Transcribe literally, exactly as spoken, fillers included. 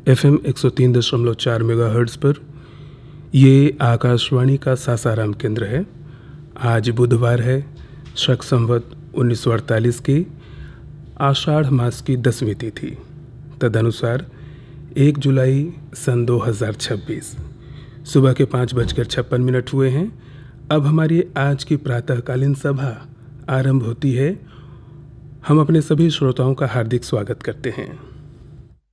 F M एक सौ तीन दशमलव चार मेगा हर्ट्ज़ पर। ये आकाशवाणी का सासाराम केंद्र है। आज बुधवार है, शक संवत उन्नीस सौ अड़तालीस की आषाढ़ मास की दसवीं तिथि, तदनुसार एक जुलाई सन दो हज़ार छब्बीस। सुबह के पाँच बजकर छप्पन मिनट हुए हैं। अब हमारी आज की प्रातःकालीन सभा आरंभ होती है। हम अपने सभी श्रोताओं का हार्दिक स्वागत करते हैं।